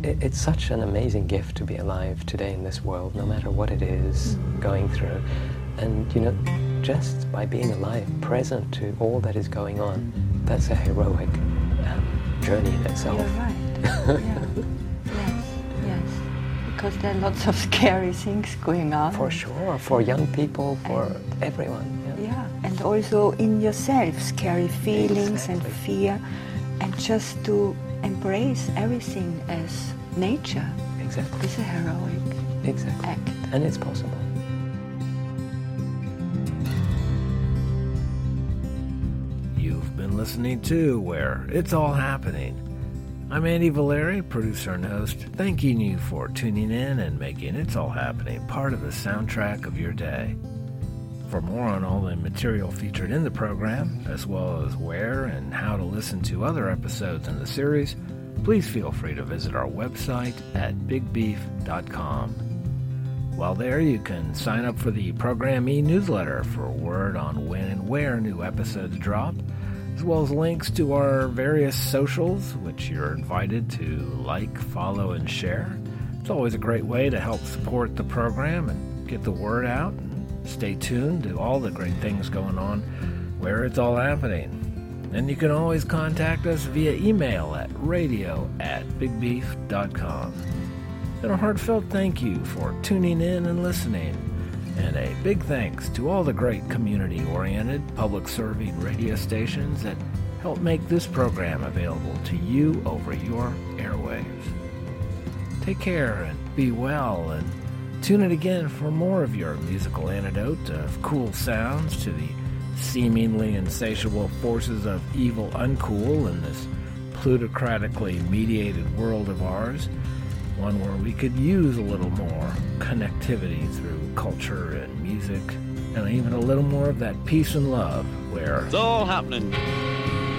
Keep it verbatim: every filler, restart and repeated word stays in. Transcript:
it, it's such an amazing gift to be alive today in this world, no matter what it is going through. And, you know, just by being alive, present to all that is going on, that's a heroic um, journey in itself. You're right. Yeah. Yes, yes. Because there are lots of scary things going on. For sure, for young people, for and, everyone. Yeah. yeah, and also in yourself, scary feelings Exactly. and fear, and just to embrace everything as nature. Exactly. It's a heroic Exactly. act. And it's possible. You've been listening to Where It's All Happening. I'm Andy Valeri, producer and host, thanking you for tuning in and making It's All Happening part of the soundtrack of your day. For more on all the material featured in the program, as well as where and how to listen to other episodes in the series, please feel free to visit our website at big beef dot com. While there, you can sign up for the Program e-newsletter for word on when and where new episodes drop, as well as links to our various socials, which you're invited to like, follow, and share. It's always a great way to help support the program and get the word out, and stay tuned to all the great things going on where it's all happening. And you can always contact us via email at radio at big beef dot com. And a heartfelt thank you for tuning in and listening. And a big thanks to all the great community-oriented, public-serving radio stations that help make this program available to you over your airwaves. Take care and be well, and tune in again for more of your musical antidote of cool sounds to the seemingly insatiable forces of evil uncool in this plutocratically mediated world of ours. One where we could use a little more connectivity through culture and music, and even a little more of that peace and love where it's all happening.